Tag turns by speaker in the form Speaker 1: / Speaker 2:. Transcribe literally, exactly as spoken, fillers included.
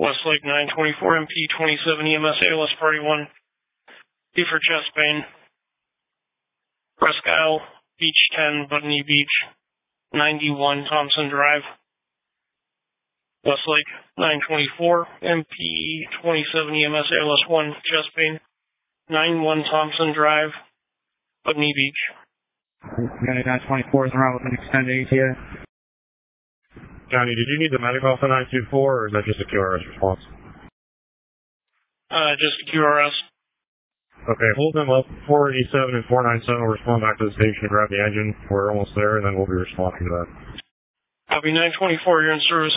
Speaker 1: Westlake nine twenty-four M P twenty-seven E M S A L S Party one. D for chest pain. Presque Isle, Beach ten, Botany Beach, ninety-one Thompson Drive. Westlake nine twenty-four M P twenty-seven E M S A L S one, chest pain, ninety-one Thompson Drive, Botany Beach.
Speaker 2: County nine twenty-four is around with an extended E T A.
Speaker 3: County, did you need the medic off the nine two four, or is that just a Q R S response?
Speaker 1: Uh, just a Q R S.
Speaker 3: Okay, hold them up. four eighty-seven and four ninety-seven will respond back to the station to grab the engine. We're almost there, and then we'll be responding to that.
Speaker 1: Copy nine twenty-four, you're in service.